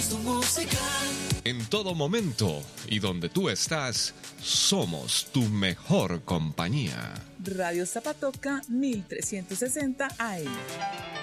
Su música. En todo momento y donde tú estás, somos tu mejor compañía. Radio Zapatoca 1360 AM.